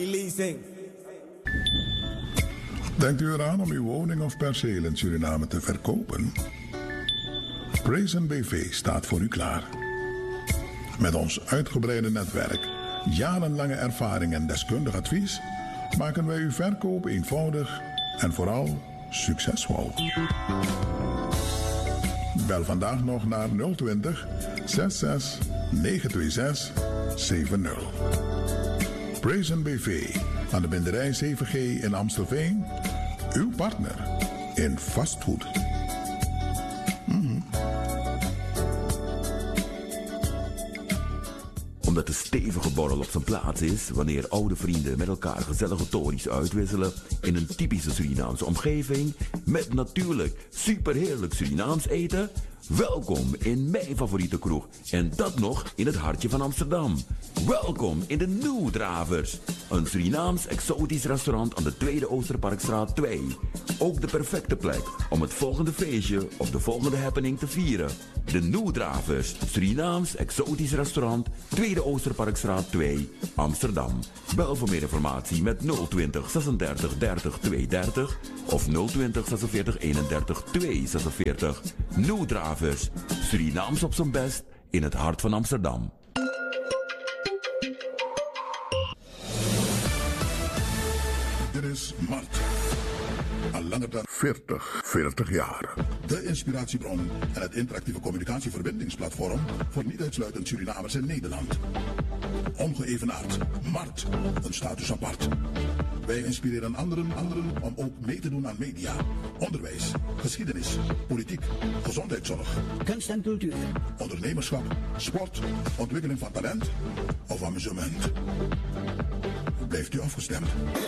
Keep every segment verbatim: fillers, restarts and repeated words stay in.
Leasing. Denkt u eraan om uw woning of perceel in Suriname te verkopen? Praisen B V staat voor u klaar. Met ons uitgebreide netwerk, jarenlange ervaring en deskundig advies maken wij uw verkoop eenvoudig en vooral succesvol. Bel vandaag nog naar nul twintig, zesenzestig, negenhonderdzesentwintig, zeventig. Praisen B V aan de Binderij zeven G in Amstelveen. Uw partner in vastgoed. Mm-hmm. Omdat de stevige borrel op zijn plaats is wanneer oude vrienden met elkaar gezellige tories uitwisselen in een typische Surinaamse omgeving met natuurlijk superheerlijk Surinaams eten. Welkom in mijn favoriete kroeg en dat nog in het hartje van Amsterdam. Welkom in de Nieuwdravers, een Surinaams exotisch restaurant aan de Tweede Oosterparkstraat twee. Ook de perfecte plek om het volgende feestje of de volgende happening te vieren. De Nieuwdravers, Surinaams exotisch restaurant, Tweede Oosterparkstraat twee, Amsterdam. Bel voor meer informatie met nul twintig, zesendertig, dertig, tweehonderddertig of nul twintig, zesenveertig, eenendertig, tweehonderdzesenveertig. Nieuwdravers, Surinaams op zijn best in het hart van Amsterdam. Dit is Mart. Al langer dan veertig, veertig jaar. De inspiratiebron en het interactieve communicatieverbindingsplatform voor niet uitsluitend Surinamers in Nederland. Ongeëvenaard. Mart. Een status apart. Wij inspireren anderen, anderen om ook mee te doen aan media, onderwijs, geschiedenis, politiek, gezondheidszorg, kunst en cultuur, ondernemerschap, sport, ontwikkeling van talent of amusement. Blijft u afgestemd?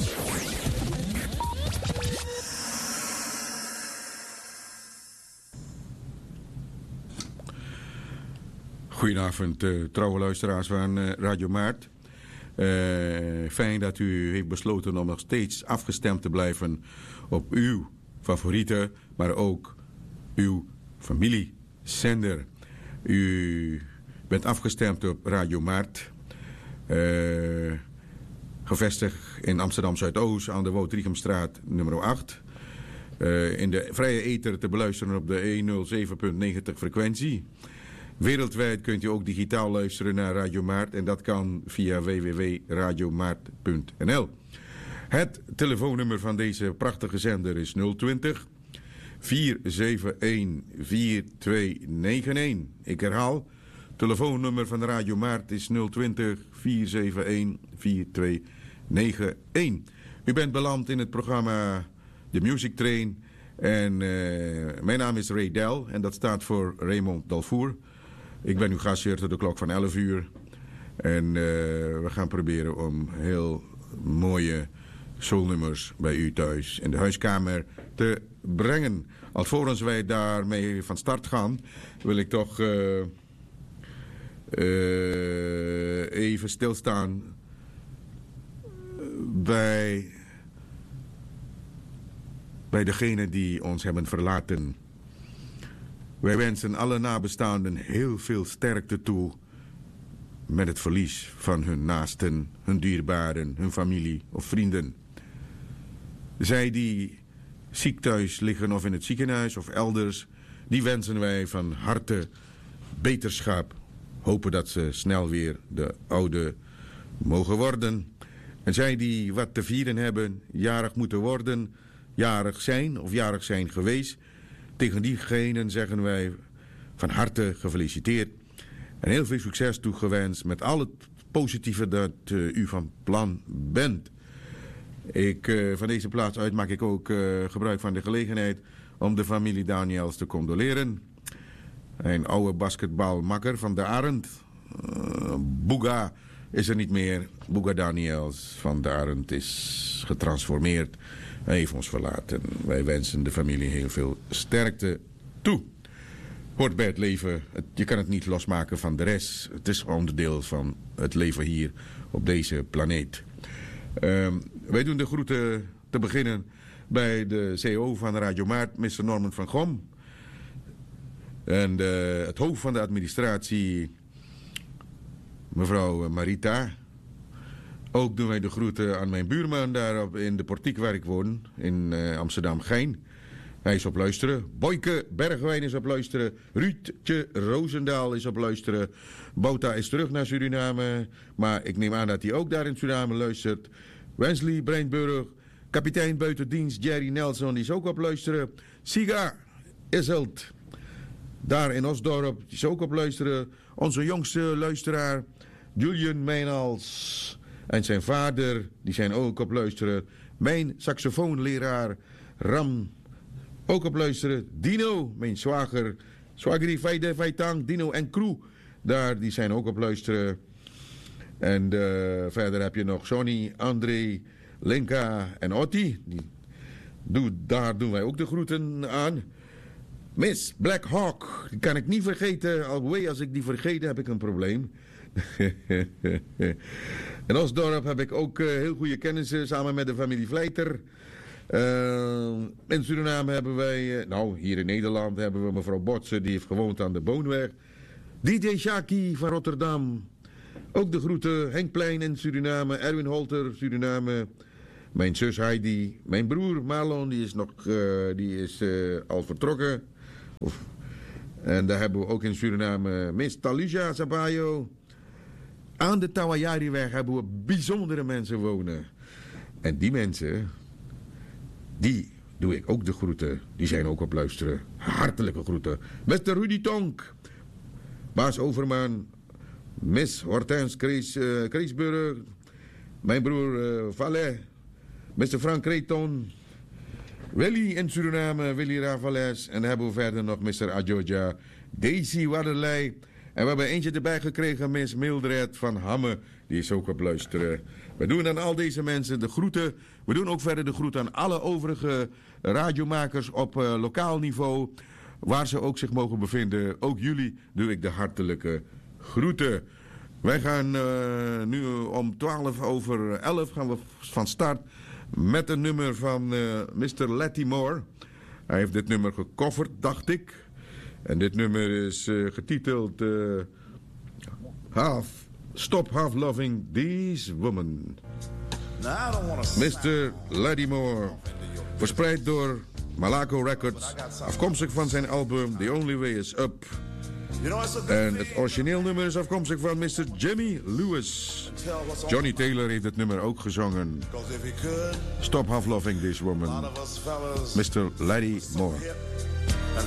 Goedenavond, uh, trouwe luisteraars van uh, Radio Maart. Uh, fijn dat u heeft besloten om nog steeds afgestemd te blijven op uw favoriete, maar ook uw familiezender. U bent afgestemd op Radio Maart, uh, gevestigd in Amsterdam Zuidoost aan de Wout-Riechenstraat nummer acht. Uh, in de vrije ether te beluisteren op de honderdzeven komma negentig frequentie. Wereldwijd kunt u ook digitaal luisteren naar Radio Maart en dat kan via w w w punt radio maart punt n l. Het telefoonnummer van deze prachtige zender is nul twintig, vier zeven een, vier twee negen een. Ik herhaal, telefoonnummer van Radio Maart is nul twintig, vier zeven een, vier twee negen een. U bent beland in het programma The Music Train en uh, mijn naam is Ray Del en dat staat voor Raymond Dalfour. Ik ben uw gastheer tot de klok van elf uur. En uh, we gaan proberen om heel mooie soulnummers bij u thuis in de huiskamer te brengen. Alvorens wij daarmee van start gaan, wil ik toch uh, uh, even stilstaan bij, bij degenen die ons hebben verlaten. Wij wensen alle nabestaanden heel veel sterkte toe met het verlies van hun naasten, hun dierbaren, hun familie of vrienden. Zij die ziek thuis liggen of in het ziekenhuis of elders, die wensen wij van harte beterschap. Hopen dat ze snel weer de oude mogen worden. En zij die wat te vieren hebben, jarig moeten worden, jarig zijn of jarig zijn geweest, tegen diegenen zeggen wij van harte gefeliciteerd en heel veel succes toegewenst met al het positieve dat uh, u van plan bent. Ik, uh, van deze plaats uit maak ik ook uh, gebruik van de gelegenheid om de familie Daniels te condoleren. Een oude basketbalmakker van de Arend, uh, Bouga, is er niet meer. Bouga Daniels van de Arend is getransformeerd. Hij heeft ons verlaten. Wij wensen de familie heel veel sterkte toe. Hoort bij het leven. Het, je kan het niet losmaken van de rest. Het is onderdeel van het leven hier op deze planeet. Um, wij doen de groeten te beginnen bij de C E O van Radio Maart, mister Norman van Gom. En de, het hoofd van de administratie, mevrouw Marita. Ook doen wij de groeten aan mijn buurman daar op, in de portiek waar ik woon, in uh, Amsterdam-Gein. Hij is op luisteren. Boyke Bergwijn is op luisteren. Ruudje Roosendaal is op luisteren. Bouta is terug naar Suriname. Maar ik neem aan dat hij ook daar in Suriname luistert. Wesley Breinburg. Kapitein buitendienst Jerry Nelson is ook op luisteren. Siga Iselt. Daar in Osdorp is ook op luisteren. Onze jongste luisteraar Julian Meinals. En zijn vader, die zijn ook op luisteren. Mijn saxofoonleraar Ram. Ook op luisteren. Dino, mijn zwager. Zwageri Feide Feitang, Dino en crew. Daar, die zijn ook op luisteren. En uh, verder heb je nog Sonny, André, Lenka en Otti. Die, doe, daar doen wij ook de groeten aan. Miss Black Hawk, die kan ik niet vergeten. Alweer als ik die vergeet, heb ik een probleem. In Osdorp heb ik ook uh, heel goede kennissen samen met de familie Vleiter. Uh, in Suriname hebben wij, uh, nou hier in Nederland hebben we mevrouw Botsen, die heeft gewoond aan de Boonweg. D J Shaki van Rotterdam. Ook de groeten, Henk Plein in Suriname, Erwin Holter, Suriname. Mijn zus Heidi, mijn broer Marlon, die is, nog, uh, die is uh, al vertrokken. Of, en daar hebben we ook in Suriname Miss Talusha Sabayo. Aan de Tawayariweg hebben we bijzondere mensen wonen. En die mensen, die doe ik ook de groeten. Die zijn ook op luisteren. Hartelijke groeten. mister Rudy Tonk. Baas Overman. Miss Hortense Krees, uh, Kreesburg. Mijn broer uh, Vallet. mister Frank Creton. Willy in Suriname. Willy Ravales. En dan hebben we verder nog mister Adjoja. Daisy Wadderlei. En we hebben eentje erbij gekregen, Miss Mildred van Hamme. Die is ook op luisteren. We doen aan al deze mensen de groeten. We doen ook verder de groeten aan alle overige radiomakers op uh, lokaal niveau. Waar ze ook zich mogen bevinden. Ook jullie doe ik de hartelijke groeten. Wij gaan uh, nu om twaalf over elf gaan we van start met een nummer van uh, mister Latimore. Hij heeft dit nummer gecoverd, dacht ik. En dit nummer is uh, getiteld uh, Half, Stop Half Loving These Women. mister Latimore, verspreid door Malaco Records, afkomstig van zijn album The Only Way Is Up. En het origineel nummer is afkomstig van mister Jimmy Lewis. Johnny Taylor heeft het nummer ook gezongen. Stop Half Loving This Woman. mister Latimore.